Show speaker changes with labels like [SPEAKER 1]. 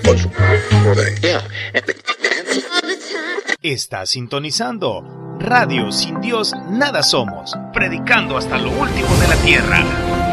[SPEAKER 1] Está sintonizando Radio Sin Dios Nada Somos, predicando hasta lo último de la tierra.